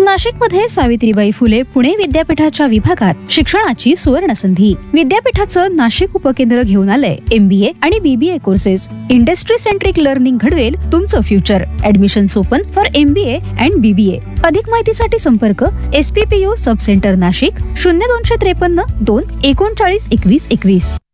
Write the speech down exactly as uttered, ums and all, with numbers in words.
नाशिकमध्ये सावित्रीबाई फुले पुणे विद्यापीठाच्या विभागात शिक्षणाची सुवर्ण संधी. विद्यापीठाचं नाशिक उपकेंद्र घेऊन आलंय एमबीए आणि BBA courses. Industry centric learning घडवेल तुमचं future. Admissions open for MBA and BBA. अधिक माहितीसाठी संपर्क एसपीपीयू सब सेंटर नाशिक शून्य दोनशे त्रेपन्न दोन एकोणचाळीस एकवीस एकवीस.